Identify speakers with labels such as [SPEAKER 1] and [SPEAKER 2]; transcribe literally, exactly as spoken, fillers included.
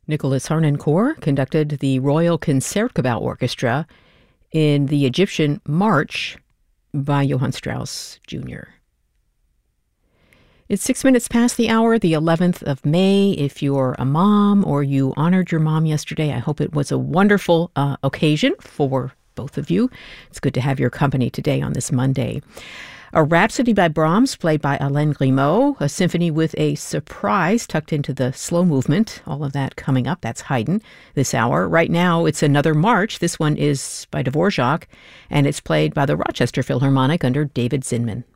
[SPEAKER 1] Nicholas Harnoncourt conducted the Royal Concertgebouw Orchestra in the Egyptian March by Johann Strauss Junior It's six minutes past the hour, the eleventh of May. If you're a mom or you honored your mom yesterday, I hope it was a wonderful uh, occasion for both of you. It's good to have your company today on this Monday. A Rhapsody by Brahms, played by Alain Grimaud, a symphony with a surprise tucked into the slow movement. All of that coming up. That's Haydn this hour. Right now, it's another march. This one is by Dvorak, and it's played by the Rochester Philharmonic under David Zinman.